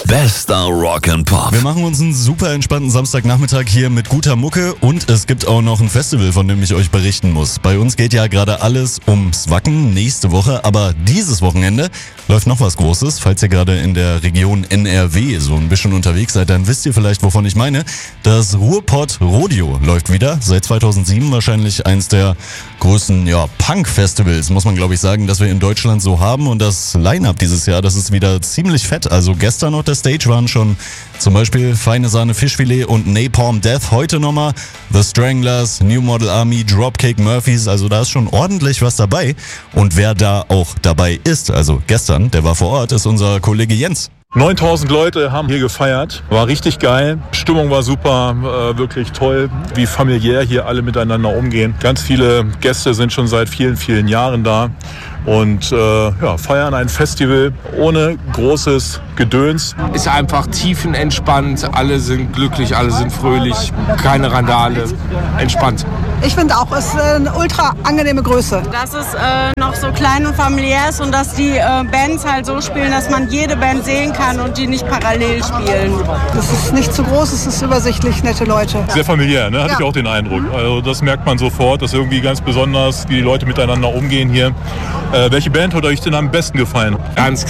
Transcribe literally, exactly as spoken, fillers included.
Bester Rock and Pop. Wir machen uns einen super entspannten Samstagnachmittag hier mit guter Mucke und es gibt auch noch ein Festival, von dem ich euch berichten muss. Bei uns geht ja gerade alles ums Wacken nächste Woche, aber dieses Wochenende läuft noch was Großes. Falls ihr gerade in der Region N R W so ein bisschen unterwegs seid, dann wisst ihr vielleicht, wovon ich meine. Das Ruhrpott Rodeo läuft wieder. Seit zweitausendsieben wahrscheinlich eins der größten ja, Punk-Festivals, muss man glaube ich sagen, dass wir in Deutschland so haben. Und das Line-Up dieses Jahr, das ist wieder ziemlich fett. Also gestern auf der Stage waren schon zum Beispiel Feine Sahne Fischfilet und Napalm Death. Heute nochmal The Stranglers, New Model Army, Dropkick Murphys. Also da ist schon ordentlich was dabei. Und wer da auch dabei ist, also gestern, der war vor Ort, ist unser Kollege Jens. neuntausend Leute haben hier gefeiert. War richtig geil. Stimmung war super, äh, wirklich toll, wie familiär hier alle miteinander umgehen. Ganz viele Gäste sind schon seit vielen, vielen Jahren da und äh, ja, feiern ein Festival ohne großes Gedöns. Ist einfach tiefenentspannt, alle sind glücklich, alle sind fröhlich, keine Randale, entspannt. Ich finde auch, es ist eine ultra angenehme Größe. Dass es äh, noch so klein und familiär ist und dass die äh, Bands halt so spielen, dass man jede Band sehen kann und die nicht parallel spielen. Es ist nicht zu groß, es ist übersichtlich, nette Leute. Sehr familiär, ne? Hatte Ja. ich auch den Eindruck. Also das merkt man sofort, dass irgendwie ganz besonders, wie die Leute miteinander umgehen hier. Äh, welche Band hat euch denn am besten gefallen? Ganz